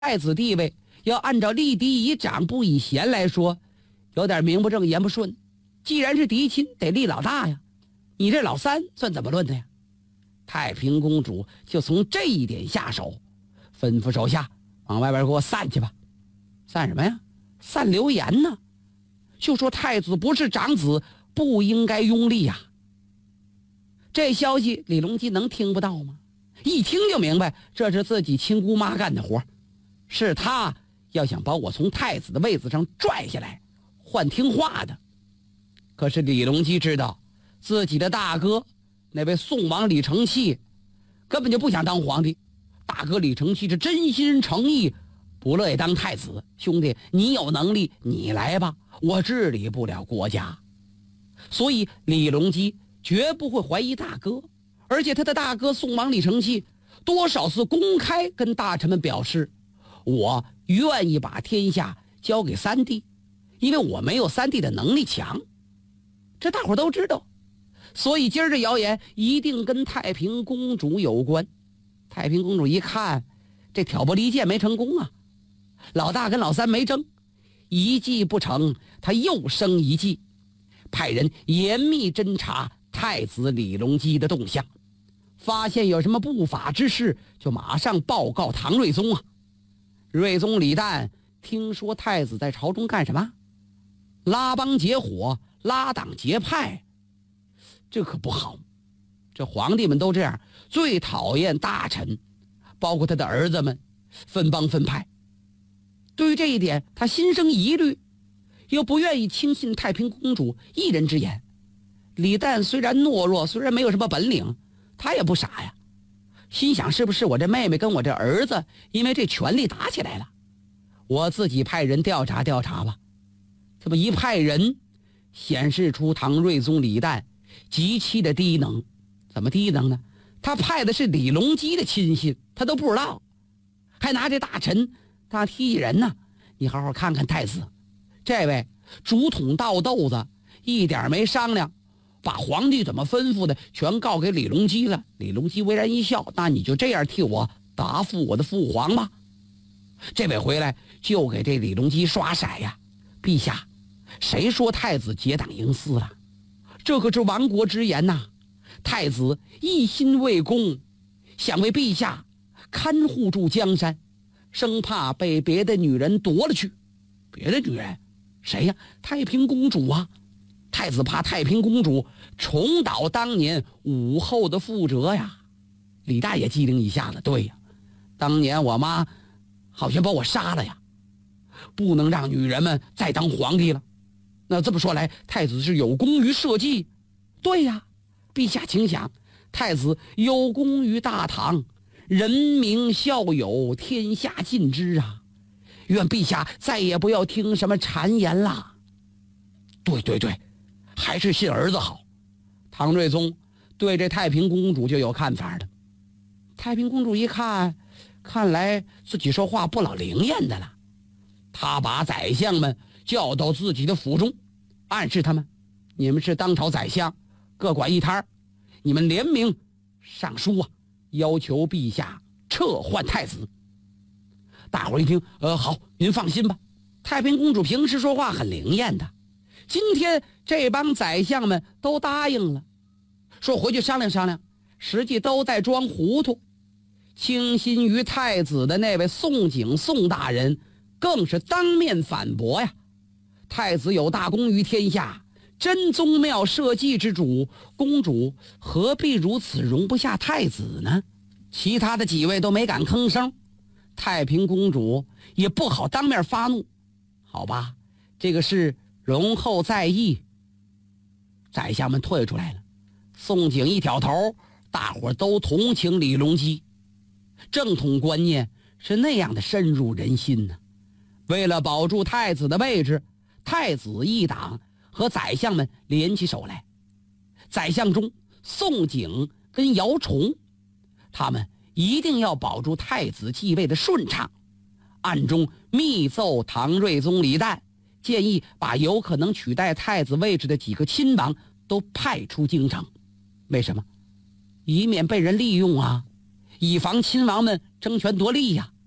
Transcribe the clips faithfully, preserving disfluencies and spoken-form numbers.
太子地位要按照立嫡以长不以贤来说，有点名不正言不顺。既然是嫡亲，得立老大呀，你这老三算怎么论的呀？太平公主就从这一点下手，吩咐手下往外边给我散去吧。散什么呀？散流言呢，就说太子不是长子，不应该拥立呀。这消息李隆基能听不到吗？一听就明白这是自己亲姑妈干的活，是他要想把我从太子的位子上拽下来换听话的。可是李隆基知道自己的大哥那位宋王李承器根本就不想当皇帝，大哥李承器是真心诚意不乐意当太子。兄弟，你有能力你来吧，我治理不了国家。所以李隆基绝不会怀疑大哥，而且他的大哥宋王李承器多少次公开跟大臣们表示，我愿意把天下交给三弟，因为我没有三弟的能力强。这大伙都知道，所以今儿这谣言一定跟太平公主有关。太平公主一看这挑拨离间没成功啊，老大跟老三没争，一计不成，他又生一计，派人严密侦查太子李隆基的动向，发现有什么不法之事，就马上报告唐睿宗啊。睿宗李旦听说太子在朝中干什么？拉帮结伙，拉党结派，这可不好。这皇帝们都这样，最讨厌大臣，包括他的儿子们分帮分派。对于这一点，他心生疑虑，又不愿意轻信太平公主一人之言。李旦虽然懦弱，虽然没有什么本领，他也不傻呀，心想是不是我这妹妹跟我这儿子因为这权力打起来了，我自己派人调查调查吧。这么一派人，显示出唐睿宗李旦极其的低能。怎么低能呢？他派的是李隆基的亲信，他都不知道，还拿这大臣当提议人呢。你好好看看太子，这位竹筒倒豆子，一点没商量，把皇帝怎么吩咐的全告给李隆基了。李隆基微然一笑，那你就这样替我答复我的父皇吧。这位回来就给这李隆基刷骰呀，陛下，谁说太子结党营私了？这可是亡国之言呐！太子一心为公，想为陛下看护住江山，生怕被别的女人夺了去。别的女人？谁呀？太平公主啊！太子怕太平公主重蹈当年武后的覆辙呀。李大爷机灵一下子，对呀，当年我妈好像把我杀了呀，不能让女人们再当皇帝了。那这么说来，太子是有功于社稷。对呀，陛下请想，太子有功于大唐，人民孝友，天下尽知啊。愿陛下再也不要听什么谗言啦。对对对，还是信儿子好。唐睿宗对这太平公主就有看法了。太平公主一看，看来自己说话不老灵验的了。他把宰相们叫到自己的府中，暗示他们，你们是当朝宰相，各管一摊，你们联名上书啊，要求陛下撤换太子。大伙一听，呃，好，您放心吧。太平公主平时说话很灵验的，今天这帮宰相们都答应了，说回去商量商量，实际都在装糊涂。倾心于太子的那位宋景宋大人更是当面反驳呀，太子有大功于天下，真宗庙社稷之主，公主何必如此容不下太子呢？其他的几位都没敢吭声，太平公主也不好当面发怒。好吧，这个事容后再议。宰相们退出来了，宋景一挑头，大伙都同情李隆基。正统观念是那样的深入人心呢。为了保住太子的位置，太子一党和宰相们联起手来。宰相中，宋景跟姚崇，他们一定要保住太子继位的顺畅，暗中密奏唐睿宗李旦，建议把有可能取代太子位置的几个亲王都派出京城。为什么？以免被人利用啊，以防亲王们争权夺利呀。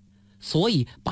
所以把